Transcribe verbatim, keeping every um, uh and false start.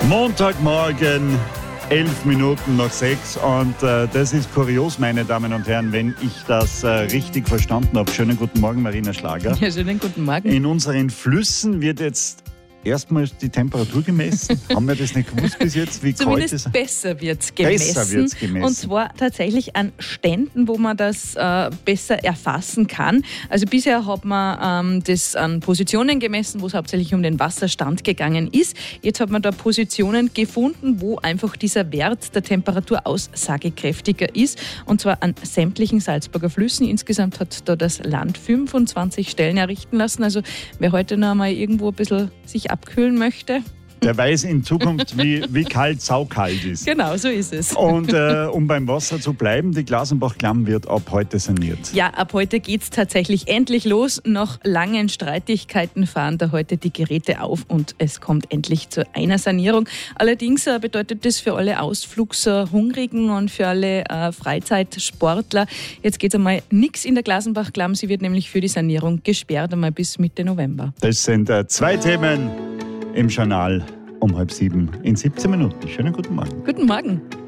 Montagmorgen, elf Minuten nach sechs und äh, das ist kurios, meine Damen und Herren, wenn ich das äh, richtig verstanden habe. Schönen guten Morgen, Marina Schlager. Ja, schönen guten Morgen. In unseren Flüssen wird jetzt erstmal die Temperatur gemessen. Haben wir das nicht gewusst bis jetzt? Wie Zumindest kalt ist? besser wird es gemessen. Besser wird's gemessen. Und zwar tatsächlich an Ständen, wo man das äh, besser erfassen kann. Also bisher hat man ähm, das an Positionen gemessen, wo es hauptsächlich um den Wasserstand gegangen ist. Jetzt hat man da Positionen gefunden, wo einfach dieser Wert der Temperatur aussagekräftiger ist. Und zwar an sämtlichen Salzburger Flüssen. Insgesamt hat da das Land fünfundzwanzig Stellen errichten lassen. Also wer heute noch einmal irgendwo ein bisschen sich abkühlen möchte. Der weiß in Zukunft, wie, wie kalt saukalt ist. Genau, so ist es. Und äh, um beim Wasser zu bleiben, die Glasenbach-Klamm wird ab heute saniert. Ja, ab heute geht es tatsächlich endlich los. Nach langen Streitigkeiten fahren da heute die Geräte auf und es kommt endlich zu einer Sanierung. Allerdings äh, bedeutet das für alle Ausflugshungrigen und für alle äh, Freizeitsportler, jetzt geht einmal nichts in der Glasenbach-Klamm. Sie wird nämlich für die Sanierung gesperrt, einmal bis Mitte November. Das sind äh, zwei Themen im Journal um halb sieben in siebzehn Minuten. Schönen guten Morgen. Guten Morgen.